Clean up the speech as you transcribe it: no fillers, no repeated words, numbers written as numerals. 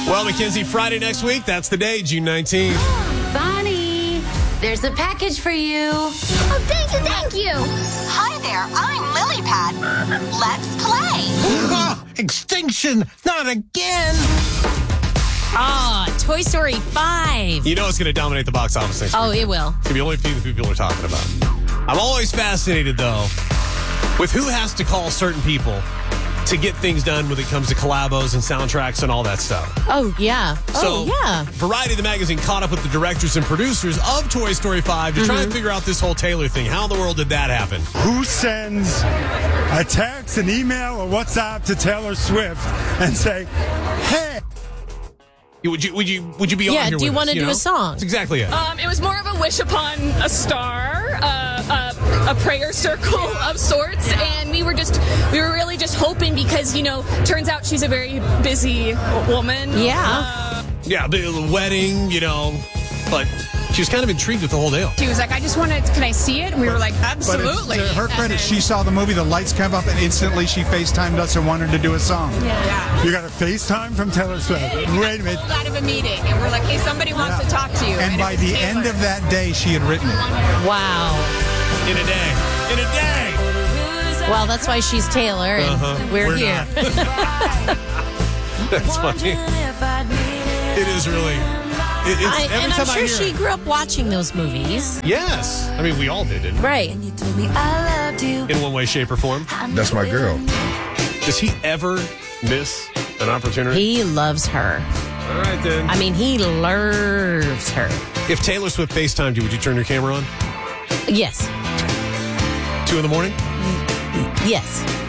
Well, Mackenzie, Friday next week, that's the day, June 19th. Bonnie, there's a package for you. Oh, thank you, thank you. Hi there, I'm Lilypad. Let's play. Oh, extinction! Not again! Toy Story 5. You know it's going to dominate the box office next Oh, week. it will. It's going to be the only thing that people are talking about. I'm always fascinated, though, with who has to call certain people to get things done when it comes to collabos and soundtracks and all that stuff. Oh, yeah. So, yeah. Variety the magazine caught up with the directors and producers of Toy Story 5 to try and figure out this whole Taylor thing. How in the world did that happen? Who sends a text, an email, or WhatsApp to Taylor Swift and say, hey? Would you be on here do you with want us, to do a song? That's exactly it. It was more of a wish upon a star, a prayer circle of sorts, and we were really just hoping because, turns out she's a very busy woman. Yeah. The wedding, but she was kind of intrigued with the whole deal. She was like, can I see it? And we were like, absolutely. But to her credit, she saw the movie, the lights came up, and instantly she FaceTimed us and wanted to do a song. Yeah. You got a FaceTime from Taylor Swift. Wait a minute. We out of a meeting, and we're like, hey, somebody wants to talk to you. And by the end of that day, she had written it. Wow. In a day. Well, that's why she's Taylor, and we're here. That's funny. It is really. And I'm sure she grew up watching those movies. Yes. I mean, we all did, didn't we? Right. In one way, shape, or form. That's my girl. Does he ever miss an opportunity? He loves her. All right, then. I mean, he loves her. If Taylor Swift FaceTimed you, would you turn your camera on? Yes. 2 in the morning? Yes.